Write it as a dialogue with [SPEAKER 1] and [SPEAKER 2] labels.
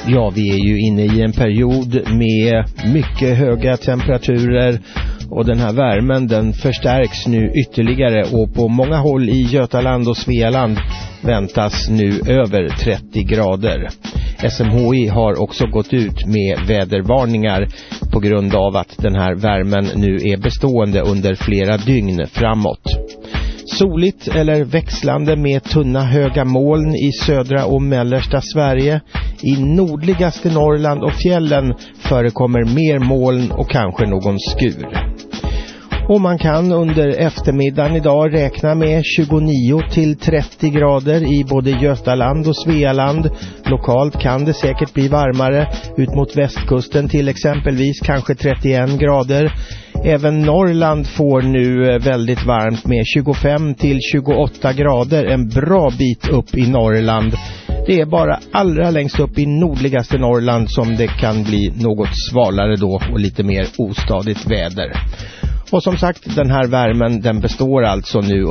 [SPEAKER 1] Ja, vi är ju inne i en period med mycket höga temperaturer och den här värmen den förstärks nu ytterligare och på många håll i Götaland och Svealand väntas nu över 30 grader. SMHI har också gått ut med vädervarningar på grund av att den här värmen nu är bestående under flera dygn framåt. Soligt eller växlande med tunna höga moln i södra och mellersta Sverige. I nordligaste Norrland och fjällen förekommer mer moln och kanske någon skur. Och man kan under eftermiddagen idag räkna med 29 till 30 grader i både Götaland och Svealand. Lokalt kan det säkert bli varmare, ut mot västkusten till exempelvis kanske 31 grader. Även Norrland får nu väldigt varmt med 25 till 28 grader, en bra bit upp i Norrland. Det är bara allra längst upp i nordligaste Norrland som det kan bli något svalare då och lite mer ostadigt väder. Och som sagt, den här värmen den består alltså nu